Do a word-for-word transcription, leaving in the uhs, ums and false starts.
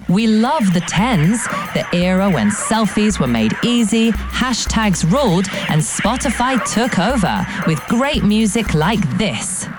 We love the tens, the era when selfies were made easy, hashtags ruled, and Spotify took over with great music like this.